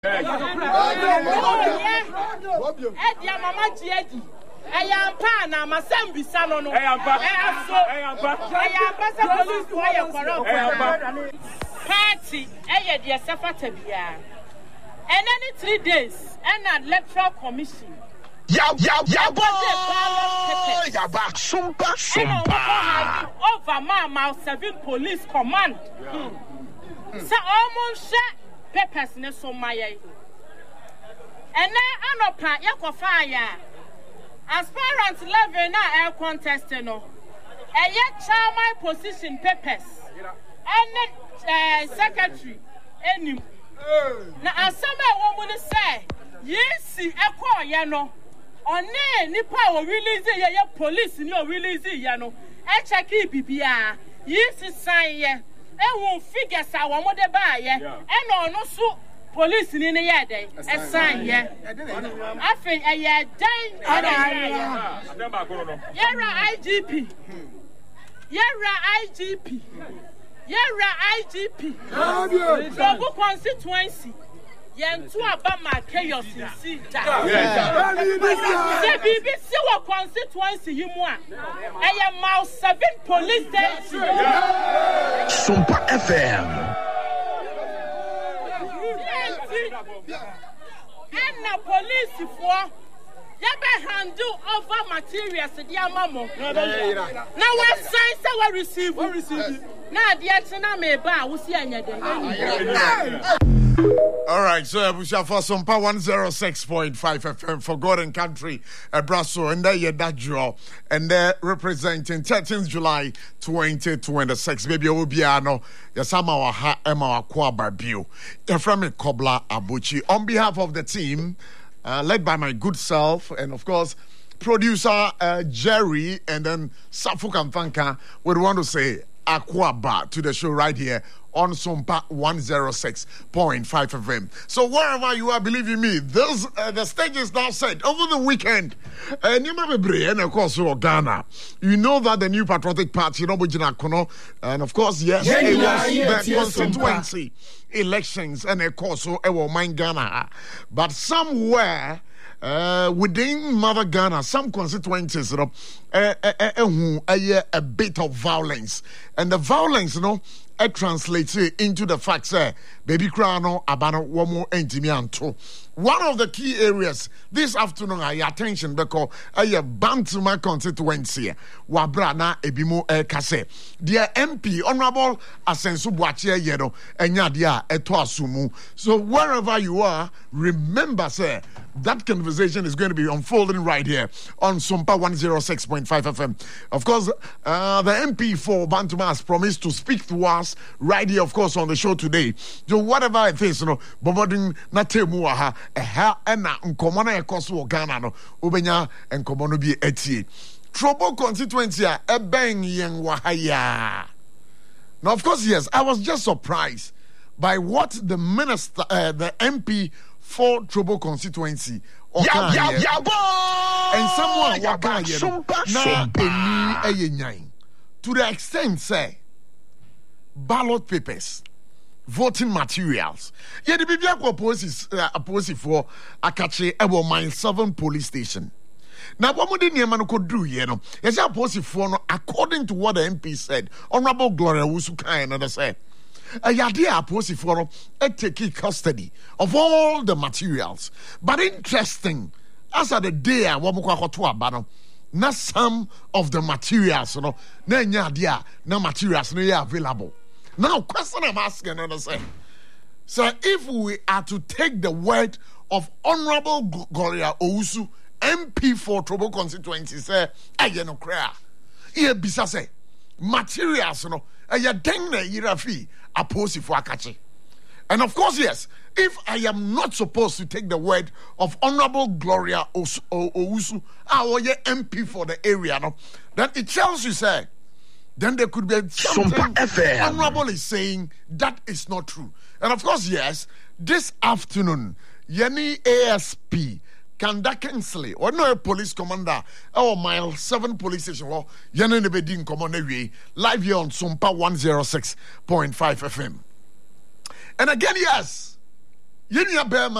Edia mama Jiedi. Ayampa na masembi sano no. Ayampa sa police ko aye corrupt. Party eye dia safata bia. And any 3 days and electoral commission. Yaba sumpa. Over mama 7 police command. So almost papers ne so maye. And then anopa yakofaya. Aspirant level na air contest no. Eye chairman position papers. And secretary enim. Na asama wo mu say yesi ekọ ye no. One nipa o release ye police ni o release ye no. E check bibia. Yesi sign ye. E won figures a wo mo de ba ye. E no no so police ni ne ye den. E sign ye. Afen e ye den. Yera IGP. Togo constituency. Yentu abama chaos in Sita. The BBC wa constituency yimwa. Eye mau 7 police station. Sumpa FM. And na police for Yebe handle over materials di amamo. Na wa sign say we receive. Na dia tena me ba wo si anyade. All right, so we shall for some 106.5 FM for God and Country, Brasso, and there that draw, and they're representing 13th July 2026. Baby Obiano, Yasama Ha Emma Kwa Barbio, Eframe Kobla Abuchi. On behalf of the team, led by my good self, and of course, producer Jerry, and then Safukan Fanka, would want to say Akwaba to the show right here on Sumpa 106.5 FM. So wherever you are, believe in me, this the stage is now set. Over the weekend, and of course, Ghana. You know that the new Patriotic Party, and of course, yes, it was the constituency elections, and of course, it was mine Ghana. But somewhere within Mother Ghana, some constituencies, a bit of violence, and the violence, it translates into the fact that baby Krano Abano Womo Entimianto. One of the key areas this afternoon, I attention because I have Bantuma constituency, Wabrana Ebimo Kase. Dear MP, Honorable Asensu Boachie Yedo, and Yadia Etoasumu. So wherever you are, remember, sir, that conversation is going to be unfolding right here on Sumpa 106.5 FM. Of course, the MP for Bantuma has promised to speak to us right here, of course, on the show today. So whatever it is, Bobodin Natemuaha, and Nkomona Ekosu Ghana, no, Ubenya and Komono be eti. Trouble constituency, a bang yang wahaya. Now, of course, yes, I was just surprised by what the minister, the MP for Trouble constituency, and someone to the extent, say, ballot papers, voting materials. Yeah, the Bibia opposes for Akache Ewo Mile 7 police station. Now, what would the Niamano could do, yes, opposite for according to what the MP said, Honorable Gloria Usuka and others said. A yadia opposite for take custody of all the materials. But interesting, as at the day I want not some of the materials, na yadia, no materials, no available. Now, question I'm asking, so if we are to take the word of Honorable Gloria Ousu, MP for Trouble constituency, say, no cry. Here, bisa say, materials, dengne yirafi, opposed for Akachi. And of course, yes, if I am not supposed to take the word of Honorable Gloria Ousu, our MP for the area, then it tells you, say, then there could be something Honorable is saying that is not true. And of course, yes, this afternoon, Yeni ASP, Kanda Kingsley, or no police commander, our Mile 7 police station, or Yeni Nebedin Commander, live here on Sumpa 106.5 FM. And again, yes, yɛnua bɛrima